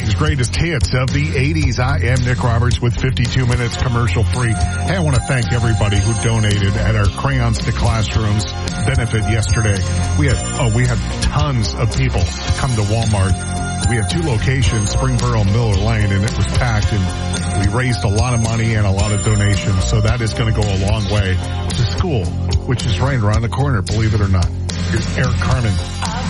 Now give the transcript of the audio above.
Today's greatest hits of the 80s. I am Nick Roberts with 52 minutes commercial free. Hey, I want to thank everybody who donated at our Crayons to Classrooms benefit yesterday. We had tons of people come to Walmart. We have 2 locations, Springboro and Miller Lane, and it was packed, and we raised a lot of money and a lot of donations. So that is going to go a long way to school, which is right around the corner, believe it or not. Here's Eric Carmen.